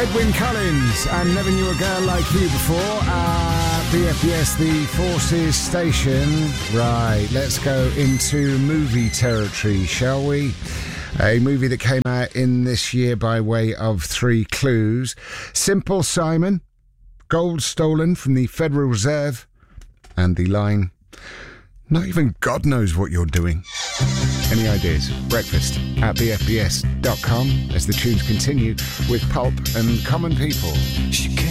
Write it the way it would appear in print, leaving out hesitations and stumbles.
Edwyn Collins and Never Knew a Girl Like You before at BFBS, the Forces station. Right, let's go into movie territory, shall we? A movie that came out in this year by way of three clues. Simple Simon, gold stolen from the Federal Reserve, and the line, not even God knows what you're doing. Any ideas? Breakfast at bfbs.com as the tunes continue with Pulp and Common People. She